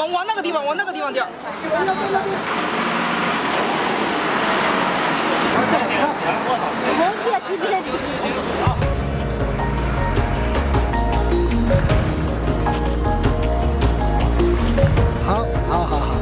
往那个地方，往那个地方掉。 好。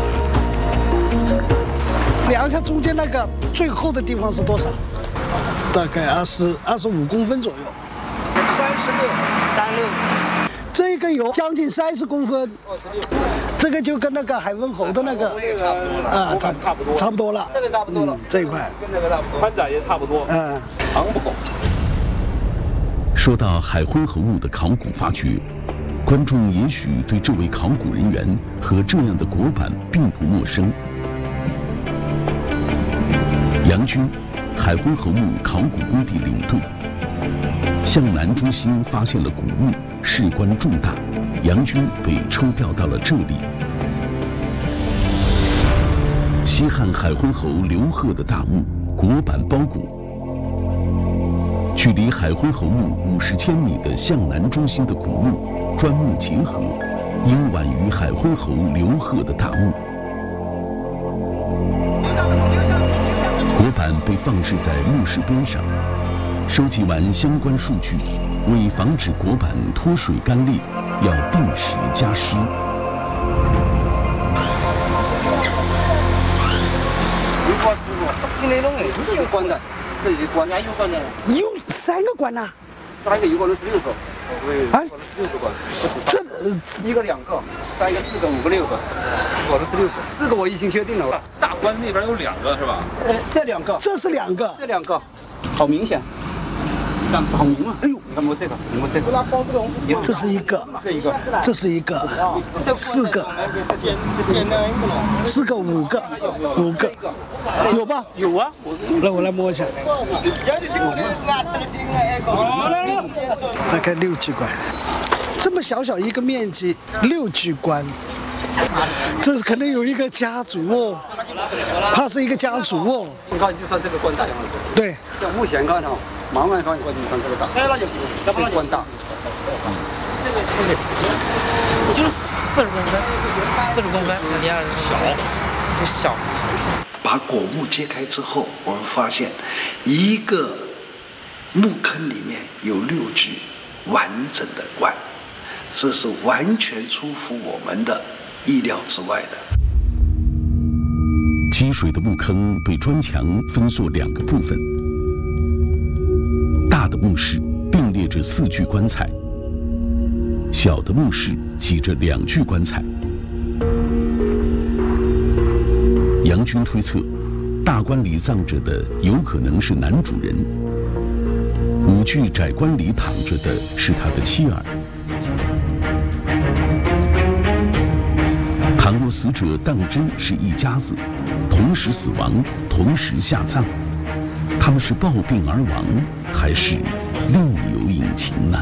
量一下中间那个最厚的地方是多少？大概25公分左右。36。这个有将近30公分。这个就跟那个海温猴的那个差不多了。 这个差不多了。 这一块跟这个差不多，宽窄也差不多。长不够。 说到海昏侯墓的考古发掘，观众也许对这位考古人员和这样的椁板并不陌生。杨军，海昏侯墓考古工地领队。向南中心发现了古墓，事关重大，杨军被抽调到了这里。西汉海昏侯刘贺的大墓，椁板包裹。距离海昏侯墓50千米的向南中心的古墓，砖木结合，应晚于海昏侯刘贺的大墓。椁板被放置在墓室边上，收集完相关数据，为防止椁板脱水干裂，要定时加湿。 今天弄的这是棺材，这是棺材，有棺材。 有3个棺呐 ，3个，有可能是6个。对， 啊， 是6个棺，不止3。1个2个，3个4个5个6个，我的是6个，4个我已经确定了。 大棺那边有2个是吧？ 这2个， 这是2个， 这2个，好明显，好明嘛。哎呦，你看摸这个，你摸这个， 这是1个，这是1个，4个，4个5个，5个，有吧？ 有啊， 那我来摸一下。大概6具棺，这么小一个面积，6具棺，这可能有一个家族哦，怕是一个家族哦。 你看，就算这个棺大，杨老师。对，像目前看哈，慢慢看，就算这个大。这个棺大。 这个就是40公分，40公分，第二小，就小。 把椁墓揭开之后，我们发现一个墓坑里面有6具完整的棺，这是完全出乎我们的意料之外的。 积水的墓坑被砖墙分作2个部分，大的墓室并列着4具棺材，小的墓室挤着2具棺材。杨军推测，大棺里葬着的有可能是男主人，5具窄棺里躺着的是他的妻儿。倘若死者当真是一家子，同时死亡，同时下葬，他们是暴病而亡，还是另有隐情呢？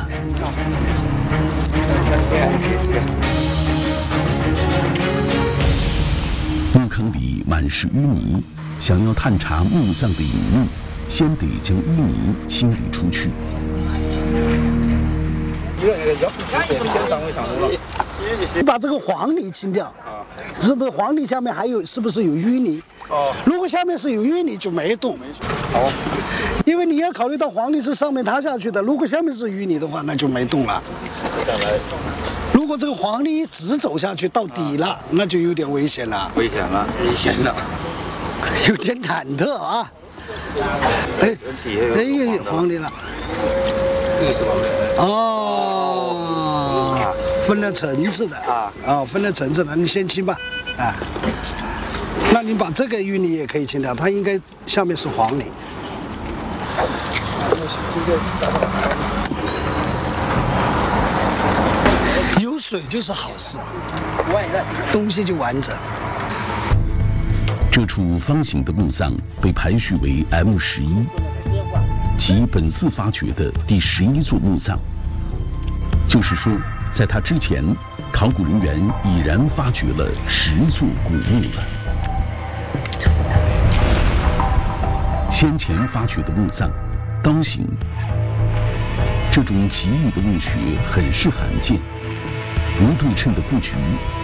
墓坑里满是淤泥，想要探查墓葬的隐秘，先得将淤泥清理出去。 你把这个黄泥清掉，是不是黄泥下面是不是有淤泥？如果下面是有淤泥，就没动。 好， 因为你要考虑到黄泥是上面塌下去的，如果下面是淤泥的话，那就没动了。如果这个黄泥直走下去到底了，那就有点危险了。 危险了， 有点忐忑啊！哎，黄泥了。哦，分了层次的分了层次的，你先清吧，那你把这个淤泥也可以清掉，它应该下面是黄泥。有水就是好事，东西就完整。 这处方形的墓葬被排序为 M11， 即本次发掘的第11座墓葬。就是说，在它之前，考古人员已然发掘了10座古墓了。先前发掘的墓葬，刀形，这种奇异的墓穴很是罕见，不对称的布局。